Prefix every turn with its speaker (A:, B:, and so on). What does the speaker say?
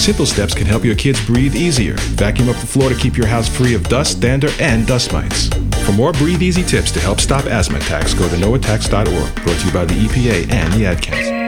A: simple steps can help your kids breathe easier. Vacuum up the floor to keep your house free of dust, dander, and dust mites. For more Breathe Easy tips to help stop asthma attacks, go to noattacks.org. Brought to you by the EPA and the Ad Council.